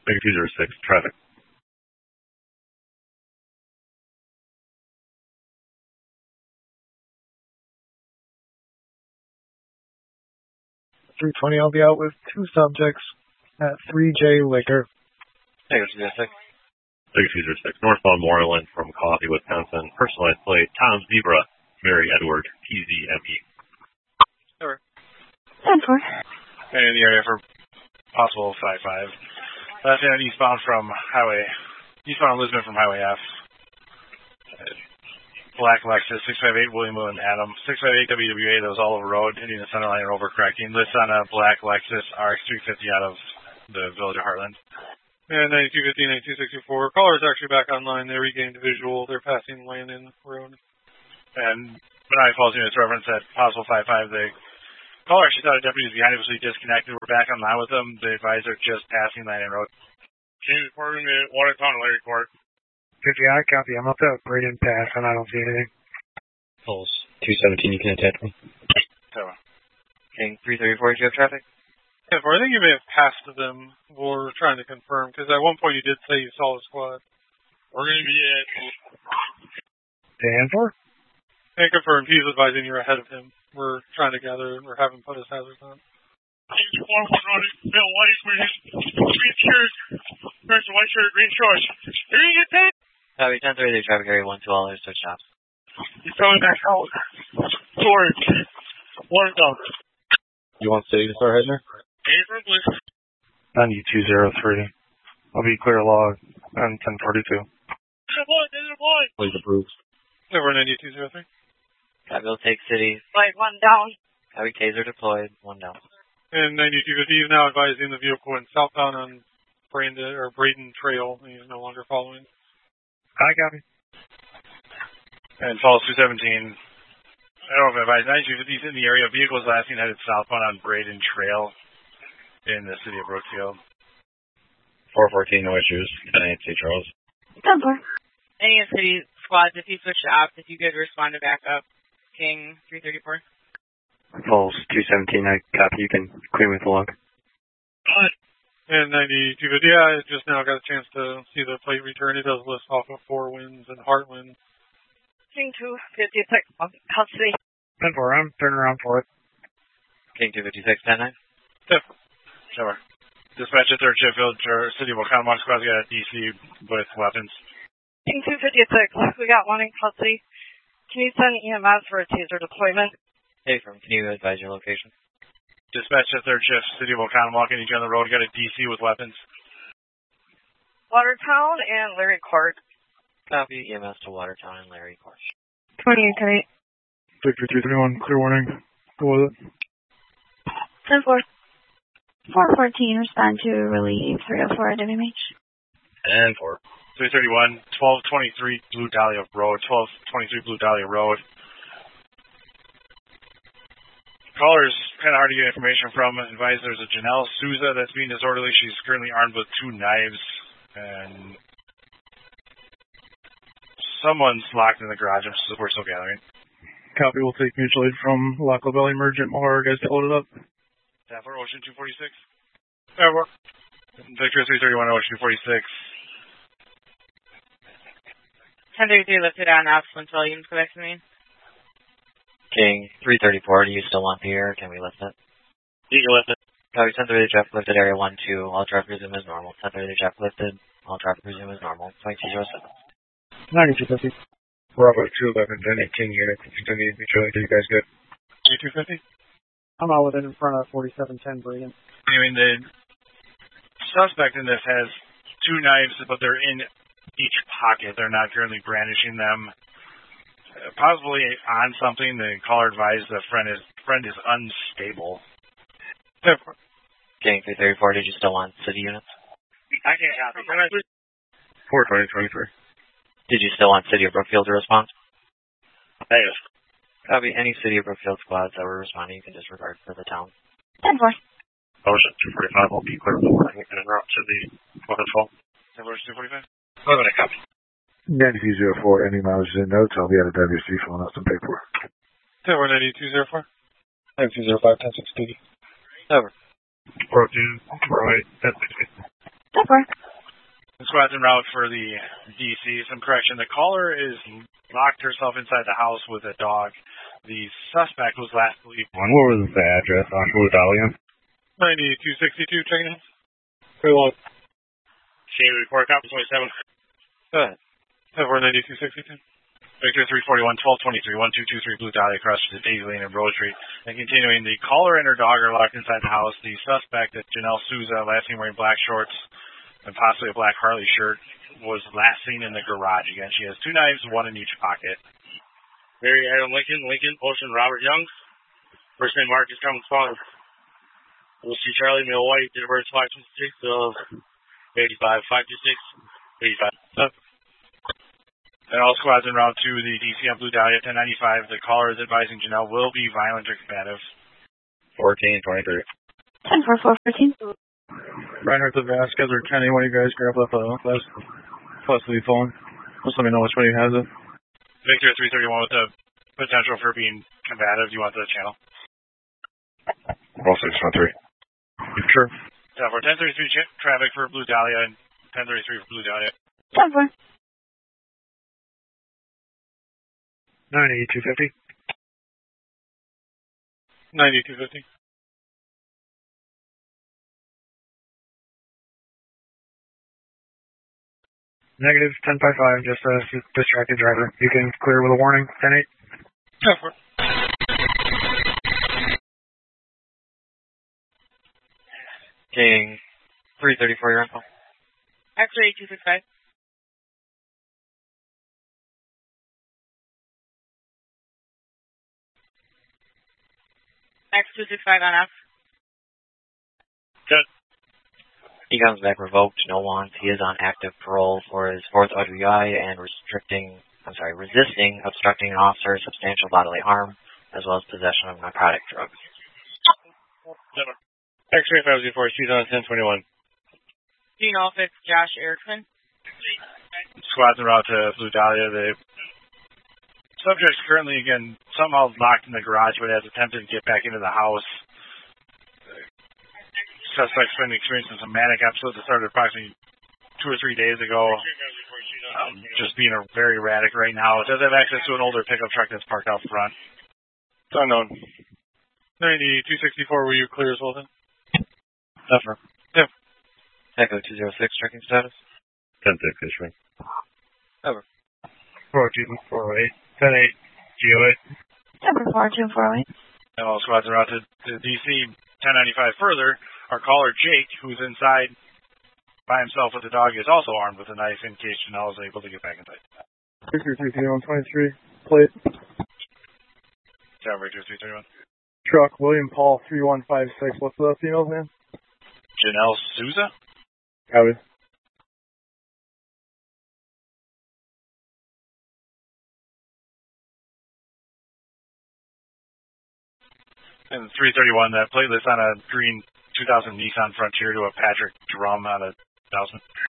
Big 206, traffic. 320, I'll be out with 2 subjects at 3J Liquor. Big 206. Big 206, northbound Moreland from Coffee, Wisconsin. Personalized plate, Tom Zebra, Mary Edward, TZME. Over. 10-4. And in the area for possible 5-5. Last in eastbound Lisbon from Highway F. Black Lexus, 658 William Will and Adam, 658 WWA, that was all over road, hitting the center line and overcorrecting. List on a black Lexus RX 350 out of the village of Heartland. And 9250, 9264. Caller is actually back online. They regained visual. They're passing Landon Road. And Benoni Falls units reference at possible 5-5. The caller actually thought a deputy was behind him, so he disconnected. We're back online with them. The advisor just passing Landon Road. Change reporting at Watertown Larry Court. 50, I copy. I'm up to Braden Pass, and I don't see anything. Pulse 217, you can attach me. King 334, do you have traffic? Yeah, I think you may have passed them. We're trying to confirm, because at one point you did say you saw a squad. We're going to be at... Dan for? And confirmed, he's advising you're ahead of him. We're trying to gather, or have him put his hazards on. He's forward on it. Bill White with his green shirt. There's a white shirt, green shorts. Here you get that? Copy 1030, traffic area 12, there's switch stops. He's coming back out towards Watertown. You want city to start heading there? April, please. 9203. I'll be clear log on 1042. Please approve. Over 9203. Copy, we'll take city. Light 1 down. Copy, taser deployed, 1 down. And 9250 is now advising the vehicle went southbound on Braden Trail. He's no longer following. I copy. And Falls 217. I don't know if I advise 9250 is in the area. Vehicles last seen headed southbound on Braden Trail in the city of Brookfield. 414, no issues. 10-8, St. Charles. 10-4. Any of city squads, if you switch to ops, if you could respond to backup. King 334. Falls 217, I copy. You can clear me with the log. And 9250, yeah, I just now got a chance to see the plate return. It does list off of Four Winds and Heartland. King 256, custody. 10-4, I'm turning around for it. King 256, 10-9. Yep. Sure. Dispatch at 3rd Sheffield, City of Oconomowoc squad, got a DC with weapons. King 256, we got one in custody. Can you send EMS for a taser deployment? Hey, can you advise your location? Dispatch at 3rd Shift, City of Oconomowoc, and you on the road, got a DC with weapons. Watertown and Larry Court. Copy, EMS to Watertown and Larry Court. 28-8. Victor 231, clear warning. Go with it. 10-4. 414, respond to relieve 304 WMH. And 4. 331, 1223 Blue Dahlia Road, 1223 Blue Dahlia Road. Caller's kind of hard to get information from. Advised there's a Janelle Souza that's being disorderly. She's currently armed with 2 knives, and someone's locked in the garage. We're still gathering. Copy, we'll take mutual aid from Lac La Belle Emergent. More guys to load it up. Stafford, Ocean 246. Over. Victor 331, Ocean 246. 1033 lifted on ops until you come back to me. King 334, do you still want the air, or can we lift it? You can lift it. Copy, 1030 traffic lifted, area 1-2, all traffic resume as normal. 1030 traffic lifted, all traffic resume as normal. 2207. 9250. Bravo 211, Denny King unit. Continue mutual aid. Are you guys good? 250. I'm out with it in front of 4710 Braden. I mean, the suspect in this has 2 knives, but they're in each pocket. They're not currently brandishing them. Possibly on something. The caller advised the friend is unstable. King 334, did you still want city units? I can't copy. 42023. Did you still want City of Brookfield to respond? Yes. Copy. Any City of Brookfield squads that were responding, you can disregard for the town. 10-4. Ocean 245 will be clear for warning and en route to the weapons fall. Ocean 245? I'm going to copy. 9204, any mileage in notes, I'll be at a WC filling out some paperwork. Over 9204. 9205, 1060. Over. 402, right, that's 60. Squad's en route for the DC. Some correction. The caller is locked herself inside the house with a dog. The suspect was last believed. What was the address on Blue Dahlia? 9262, checking in. Very long. Shane, report, copy 27. Go ahead. 9262. Victor 341, 1223, 1223 Blue Dahlia across the Daisy Lane and Rose Street. And continuing, the caller and her dog are locked inside the house. The suspect, Janelle Souza, last seen wearing black shorts and possibly a black Harley shirt, was last seen in the garage. Again, she has 2 knives, 1 in each pocket. Mary Adam Lincoln, Ocean Robert Young. First name Marcus Cummings Fong. We'll see Charlie Male White, date of birth 526 of 85, 526, 85. And all squads en route to the DC on Blue Dahlia 1095. The caller is advising Janelle will be violent or combative. 1423. 10-4-4-14. Reinhardt the Vasquez or Kenny, one of you guys grab up a plus the phone. Just let me know which one of you has it. Victor 331 with the potential for being combative. Do you want the channel? All 613. Sure. 10-4, 1033 traffic for Blue Dahlia and 1033 for Blue Dahlia. 10-4. 9250. 9250. Negative 1055, just a distracted driver. You can clear with a warning. 10-8. Go for it. King 334, your info. X-ray 265. X265 on F. Good. He comes back revoked, no wants. He is on active parole for his 4th OWI and resisting obstructing an officer, substantial bodily harm, as well as possession of narcotic drugs. X-ray 504, she's on 1021. Do you know if it's Josh Erickson? Squads en route to Blue Dahlia. The subject's currently, again, somehow locked in the garage, but has attempted to get back into the house. Suspect's been experiencing some manic episodes that started approximately 2 or 3 days ago. Just being very erratic right now. It does have access to an older pickup truck that's parked out front. It's unknown. 9264, were you clear as well then? Suffer. Yeah. Echo 206, checking status. 10-6 issuing. Over. 42408. 10-8. GO8. Number 42408. And all squads are out to DC 1095 further. Our caller, Jake, who's inside by himself with the dog, is also armed with a knife in case Janelle is able to get back inside. Victor 33123. Plate. Tower Victor 331. Truck, William Paul 3156. What's the female's name? Janelle Souza? Copy. And 331, that platelet's on a green 2000 Nissan Frontier to a Patrick Drum on a 1000.